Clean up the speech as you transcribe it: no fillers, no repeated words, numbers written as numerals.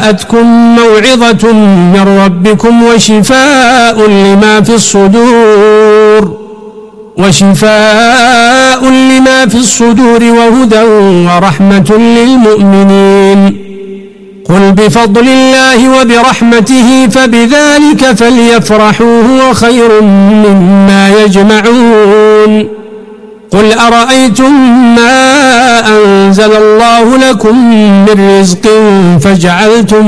جاءتكم موعظة من ربكم وشفاء لما في الصدور وهدى ورحمة للمؤمنين. قل بفضل الله وبرحمته فبذلك فليفرحوا هو خير مما يجمعون. قل أرأيتم ما أنزل الله لكم من رزق فجعلتم